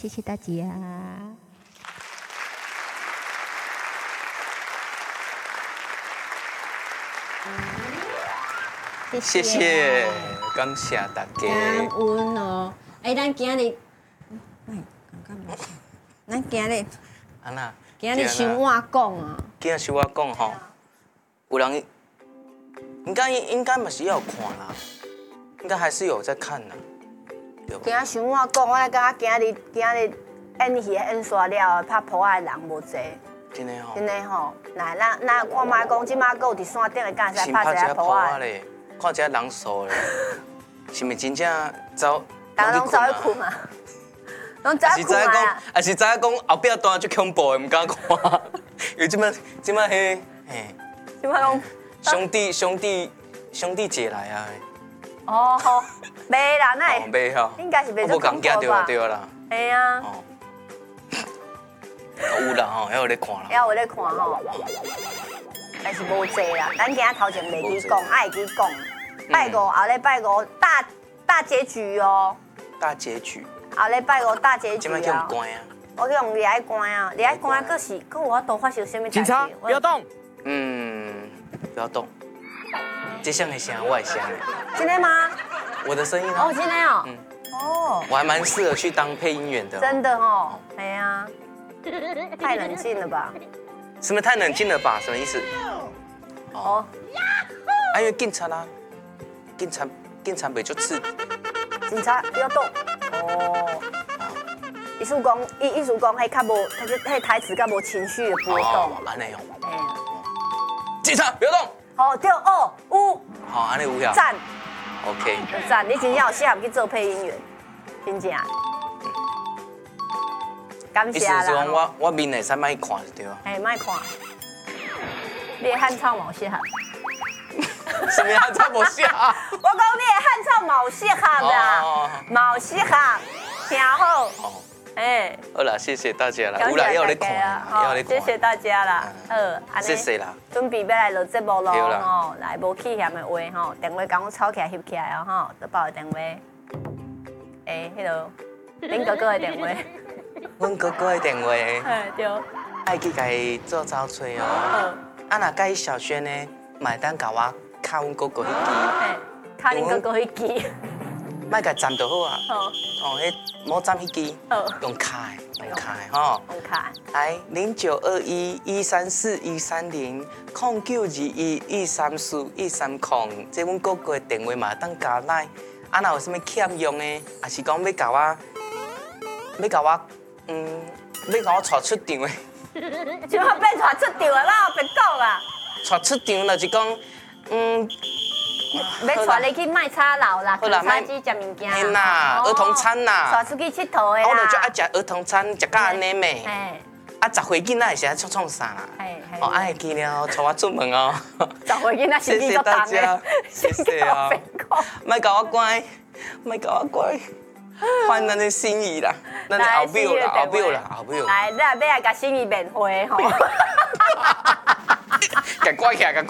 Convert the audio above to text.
谢谢大家。 谢谢，感谢大感家。 恩哦。咱今日，咱今日， 安娜， 今日想我讲啊。 今日是我讲吼，有人应该嘛是要有看啦，应该还是有在看啦，对吧？ 今日想我讲，我感觉今日演戏演煞了，拍破的人无济。 真的吼。 真的吼，来，咱看卖讲，即马还有伫山顶的，敢会使拍一下破啊？ 咧，看一下人数咧，是咪真正走？ 大家拢走去困啊，拢走去困啊！ 还是知影讲后壁段最恐怖的，唔敢看，因为即摆迄嘿， 即马拢兄弟姐来啊！ 哦吼，袂啦，那哦，袂吼， 应该是袂我无做恐怖讲惊到吧？ 对啦。 系啊， 哦，有啦吼，还有咧看啦。 还有咧看吼，但是无济啦。咱今仔头前袂记讲，爱记讲。拜五后礼拜五大结局哦。 大结局。 后礼拜五大结局今摆叫啊！ 关啊。 我用离海关啊，离海关佫有法度发生什么代志？ 警察，不要动！ 不要动。这像的声，我的声。 真的吗？ 我的声音哦， 啊， 真的哦。哦， 我还蛮适合去当配音员的。 真的哦。哎呀，太冷静了吧？ 什么太冷静了吧？什么意思？ 哦， 因为警察啦，警察袂足刺激。 警察不要动。哦。意思讲，迄较无，迄台词较无情绪的波动。 安尼哦。 哎。 警察不要动。 哦对哦，有。 好，安尼有呀。 赞。 OK。 赞，你真正有适合去做配音员，真正。感谢意思是讲啦。 我面会使卖看就对啊。 哎，莫看。你的汉草冇适合。 什么汉草无适合？ 我讲你的汉草冇适合啦，冇适合，听好。 哦。 哎。 好啦，谢谢大家啦。 感谢有啦，要咧大看家啦， 要咧看。 谢谢大家啦。安尼谢谢啦。 准备要来录节目咯， 对啦吼，来无气嫌的话吼，电话甲我抄起来翕起来哦，吼，都报电话。哎，迄个恁哥哥的电话。 阮哥哥的电话， 哎，对。 爱去甲伊做找找哦。啊，若甲伊小轩呢，买单甲我敲阮哥哥迄支， 哎，卡恁哥哥迄支。 莫甲站就好啊。 好。 哦，迄某站迄支，用卡的吼。 用卡。 来0921134130，0921134130，这阮哥哥的电话嘛，当加来。啊，若有啥物欠用的，也是讲要甲我带出场的。 就要被带出场了，哪有别讲啦？ 带出场就是讲， 要带你去卖茶楼啦，去餐机食物件。 嘿啦，儿童餐啦。 带出去佚佗的啦。 我就最爱食儿童餐，食到安尼咩？ 嘿。 啊，10岁囡仔会使创啥啦？哦，爱记了，带我出门哦。 10岁囡仔心机都重的， 谢谢啊！莫甲我关，换咱的心意啦，咱的后表啦。 来，你若要来甲心意面会吼。 甲关起来，